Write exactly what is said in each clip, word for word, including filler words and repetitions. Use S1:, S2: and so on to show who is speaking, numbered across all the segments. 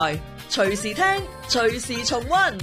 S1: 隨時聽，隨時重溫。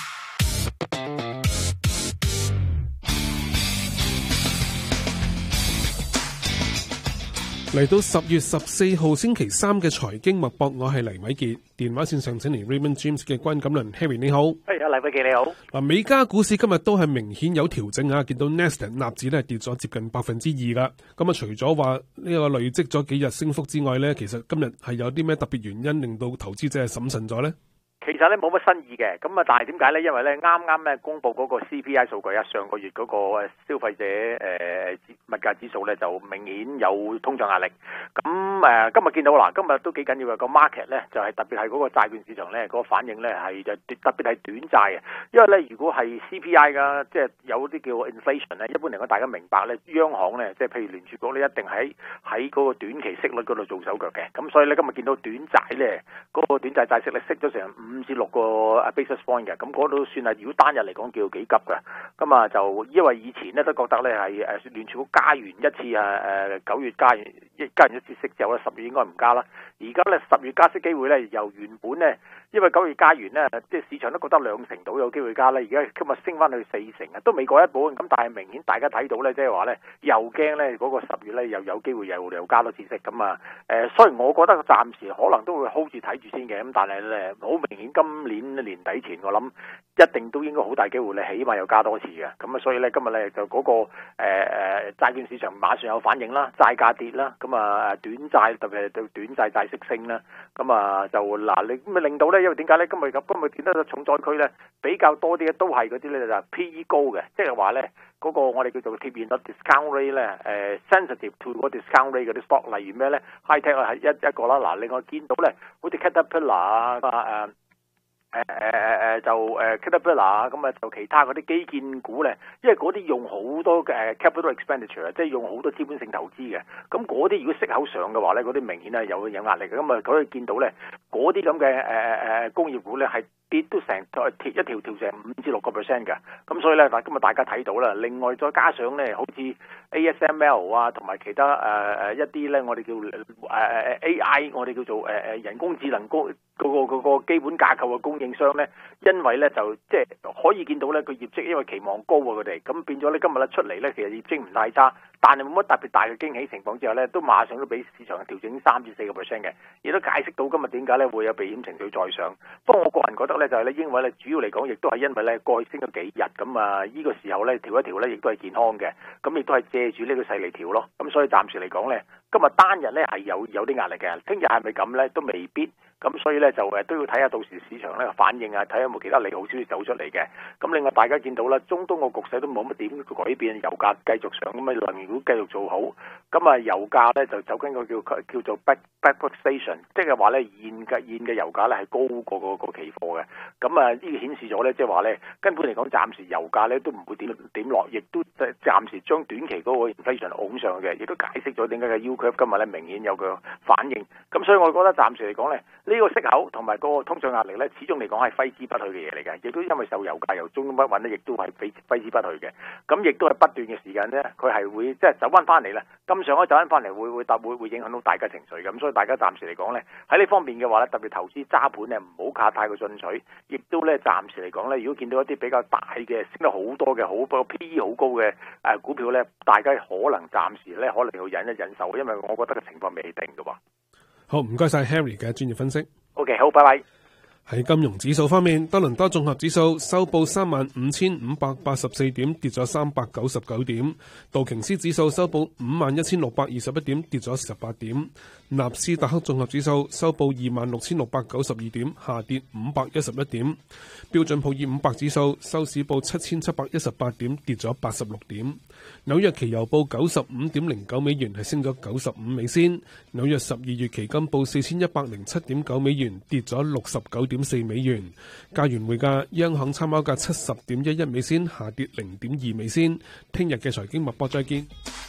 S2: 嚟到十月十四號星期三嘅財經脈搏，我係黎偉傑。電話線上請嚟 Raymond James 嘅關錦倫 Harry， 你好。
S3: 係啊，黎偉傑你好。
S2: 嗱，美加股市今日都係明顯有調整啊，見到 Nasdaq 納指咧跌咗接近百分之二噶。咁啊，除咗話呢個累積咗幾日升幅之外咧，其實今日係有啲咩特別原因令到投資者係審慎咗咧？
S3: 其實咧冇乜新意嘅，咁啊，但係點解咧？因為咧啱啱咧公布嗰個 C P I 數據啊，上個月嗰個消費者誒、呃、物價指數咧就明顯有通脹壓力。咁誒、呃、今日見到啦，今日都幾緊要嘅個 market 咧，就係、是、特別係嗰個債券市場咧，嗰、那個反應咧係就特別係短債嘅。因為咧如果係 C P I 噶，即係有啲叫 inflation 咧，一般嚟講大家明白咧，央行咧即係譬如聯儲局咧一定喺喺嗰個短期息率嗰度做手腳嘅。咁所以咧今日見到短債咧嗰、那個短債債息咧息咗成五至六個 basis point 嘅，咁嗰度算係如果單日嚟講叫幾急嘅，咁啊就因為以前咧都覺得咧係誒聯儲局加完一次啊誒九月加完一加完一次息之後咧十月應該唔加啦，而家咧十月加息機會咧由原本咧因為九月加完咧即係市場都覺得兩成到有機會加啦，而家今日升翻去四成啊，都未過一半，咁但係明顯大家睇到咧即係話咧又驚咧嗰個十月咧又有機會又又加多次息，咁啊誒，所以我覺得暫時可能都會 hold 住睇住先嘅，咁但係咧好明顯今年年底前我諗一定都應該好大機會咧，起碼又加多次嘅，咁啊所以咧今日咧就嗰、那個誒誒、呃、債券市場馬上有反應啦，債價跌啦，咁啊短債特別係對短債債息升啦，咁啊就嗱你咁啊令到咧，因為點解咧今日咁今日見得個重災區咧比較多啲都係嗰啲咧就係 P E 高嘅，即係話咧嗰個我哋叫做貼現率 discount rate 咧誒、呃、sensitive to 個 discount rate 嗰啲 stock， 例如咩咧 high tech 係一一個啦，嗱另外見到咧好似 Caterpillar 啊誒。誒誒誒誒就誒 Caterpillar 啊，咁啊就其他嗰啲基建股咧，因為嗰啲用好多嘅 capital expenditure， 即係用好多資本性投資嘅，咁嗰啲如果息口上嘅話咧，嗰啲明顯係有有壓力嘅，咁啊可以見到咧，嗰啲咁嘅誒誒工業股咧係跌都成一條條成五至六個 percent 嘅，咁所以咧，但今日大家睇到啦，另外再加上咧，好似 A S M L 啊，同埋其他誒誒、呃、一啲咧，我哋叫誒誒、呃、A I， 我哋叫做誒誒、呃、人工智能高。嗰、那個嗰、那個基本架構嘅供應商咧，因為咧就即係可以見到咧，佢業績因為期望高啊，佢哋咁變咗咧今日咧出嚟咧，其實業績唔太差，但係冇乜特別大嘅驚喜情況之下咧，都馬上都俾市場調整三至四個 percent 嘅，亦都解釋到今日點解咧會有避險情緒再上。不過我個人覺得咧就係咧，因為咧主要嚟講，亦都係因為咧過去升咗幾日，咁啊呢個時候咧調一調咧，亦都係健康嘅，咁亦都係借住呢個勢嚟調咯。咁所以暫時嚟講咧，今日單日咧係有有啲壓力嘅，聽日係咪咁咧都未必。咁所以咧就誒都要睇下到時市場咧反應啊，睇下有冇其他利好消息走出嚟嘅。咁另外大家見到啦，中東個局勢都冇乜點改變，油價繼續上，咁啊能源股繼續做好，咁啊油價咧就走緊個叫叫做 back backwardation， 即係話咧現嘅現嘅油價咧係高過個個期貨嘅。咁啊呢個顯示咗咧，即係話咧根本嚟講，暫時油價咧都唔會點點落，亦都暫時將短期嗰個 inflation 拱上嘅，亦都解釋咗點解嘅 U curve 今日咧明顯有個反應。咁所以我覺得暫時嚟講咧，呢個息口同埋嗰個通脹壓力咧，始終嚟講係揮之不去嘅嘢嚟嘅，亦都因為受油價由中不穩咧，亦都係揮揮之不去嘅。咁亦都係不斷嘅時間咧，佢係會即係走翻翻嚟咧，咁上可以走翻翻嚟，會會會會影響到大家情緒嘅。咁所以大家暫時嚟講咧，喺呢方面嘅話咧，特別投資揸盤咧，唔好卡太過進取，亦都咧暫時嚟講咧，如果見到一啲比較大嘅升得好多嘅好多 P E 好高嘅誒股票咧，大家可能暫時咧可能要忍一忍受，因為我覺得嘅情況未定嘅喎。
S2: 好，唔該晒 Harry 嘅專業分析。
S3: OK， 好，拜拜。
S2: 喺金融指數方面，多倫多綜合指數收報三萬五千五百八十四點，跌咗三百九十九點；道瓊斯指數收報五萬一千六百二十一點，跌咗十八點；納斯達克綜合指數收報二萬六千六百九十二點，下跌五百一十一點；標準普爾五百指數收市報七千七百一十八點，跌咗八十六點；紐約期油報九十五點零九美元，係升咗九十五美仙；紐約十二月期金報四千一百零七點九美元，跌咗六十九點四美元。加元匯價，央行參考價七十點一一美仙，下跌零點二美仙。聽日嘅財經脈搏再見。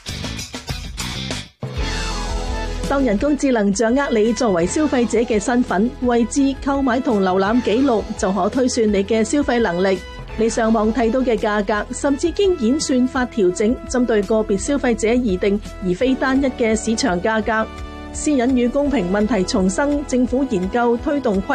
S4: 當人工智能掌握你作為消費者嘅身份、位置、購買同瀏覽記錄，就可推算你嘅消費能力。你上網睇到嘅價格，甚至經演算法調整，針對個別消費者而定，而非單一嘅市場價格。私隱與公平問題叢生，政府研究推動規